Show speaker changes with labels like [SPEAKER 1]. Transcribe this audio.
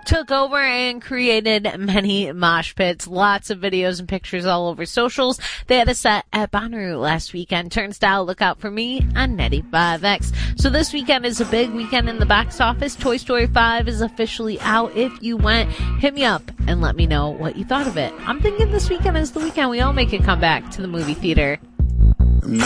[SPEAKER 1] took over and created many mosh pits. Lots of videos and pictures all over socials. They had a set at Bonnaroo last weekend. Turnstile, look out for me on 95X. So this weekend is a big weekend in the box office. Toy Story 5 is officially out. If you went, hit me up and let me know what you thought of it. I'm thinking this weekend is the weekend we all make a comeback to the movie theater.